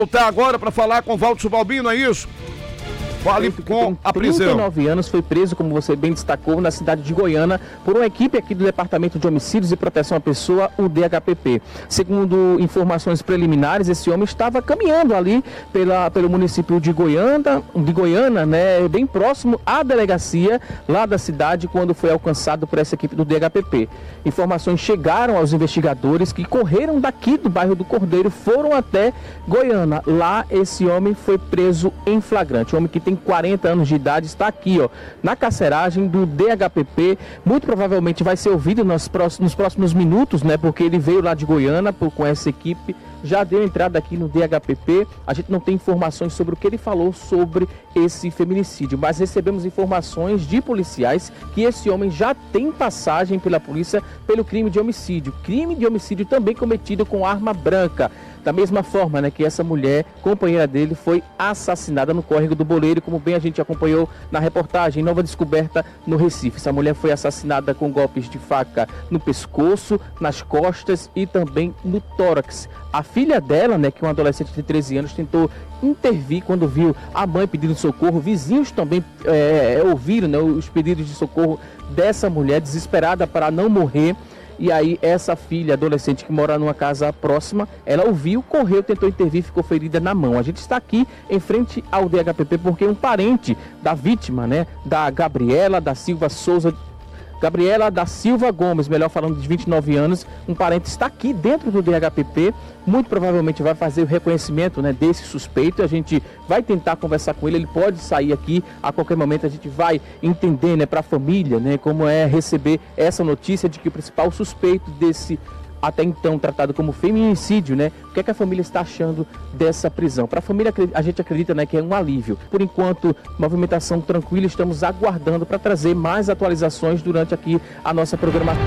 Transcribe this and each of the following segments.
Voltar agora para falar com o Valdo Balbino, é isso? Fale com a prisão. 39 anos, foi preso, como você bem destacou, na cidade de Goiânia, por uma equipe aqui do Departamento de Homicídios e Proteção à Pessoa, o DHPP. Segundo informações preliminares, esse homem estava caminhando ali pelo município de Goiânia, né, bem próximo à delegacia lá da cidade, quando foi alcançado por essa equipe do DHPP. Informações chegaram aos investigadores que correram daqui do bairro do Cordeiro, foram até Goiânia. Lá, esse homem foi preso em flagrante. O homem que tem 40 anos de idade, está aqui, ó, na carceragem do DHPP. Muito provavelmente vai ser ouvido nos próximos minutos, né? Porque ele veio lá de Goiânia com essa equipe, já deu entrada aqui no DHPP. A gente não tem informações sobre o que ele falou sobre esse feminicídio, mas recebemos informações de policiais que esse homem já tem passagem pela polícia pelo crime de homicídio. Crime de homicídio também cometido com arma branca. Da mesma forma, né, que essa mulher, companheira dele, foi assassinada no córrego do Boleiro, como bem a gente acompanhou na reportagem Nova Descoberta no Recife. Essa mulher foi assassinada com golpes de faca no pescoço, nas costas e também no tórax. A filha dela, né, que é uma adolescente de 13 anos, tentou intervir quando viu a mãe pedindo socorro. Vizinhos também ouviram, né, os pedidos de socorro dessa mulher, desesperada para não morrer. E aí essa filha adolescente que mora numa casa próxima, ela ouviu, correu, tentou intervir, ficou ferida na mão. A gente está aqui em frente ao DHPP porque um parente da vítima, né, da Gabriela da Silva Gomes, melhor falando, de 29 anos, um parente está aqui dentro do DHPP, muito provavelmente vai fazer o reconhecimento, né, desse suspeito. A gente vai tentar conversar com ele, ele pode sair aqui a qualquer momento. A gente vai entender, né, para a família, né, como é receber essa notícia de que o principal suspeito desse até então tratado como feminicídio, né? O que é que a família está achando dessa prisão? Para a família, a gente acredita, né, que é um alívio. Por enquanto, movimentação tranquila, estamos aguardando para trazer mais atualizações durante aqui a nossa programação.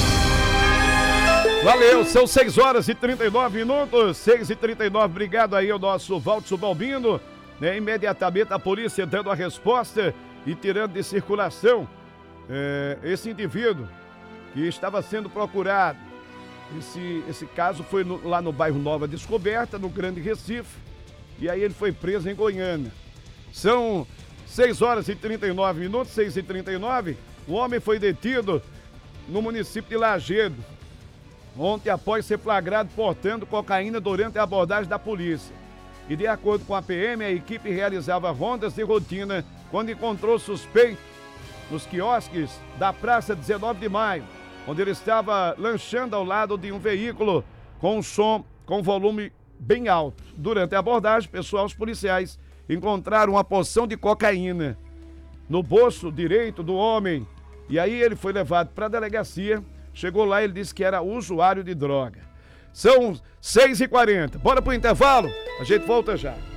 Valeu, são 6h39, 6h39, obrigado aí ao nosso Valdo Balbino, né? Imediatamente a polícia dando a resposta e tirando de circulação esse indivíduo que estava sendo procurado. Esse caso foi lá no bairro Nova Descoberta, no Grande Recife, e aí ele foi preso em Goiânia. São 6h39, 6h39, o homem foi detido no município de Lagedo, ontem após ser flagrado portando cocaína durante a abordagem da polícia. E de acordo com a PM, a equipe realizava rondas de rotina quando encontrou suspeito nos quiosques da Praça 19 de Maio, onde ele estava lanchando ao lado de um veículo com um som com volume bem alto. Durante a abordagem, os policiais encontraram uma porção de cocaína no bolso direito do homem. E aí ele foi levado para a delegacia. Chegou lá, ele disse que era usuário de droga. São 6h40. Bora pro intervalo? A gente volta já.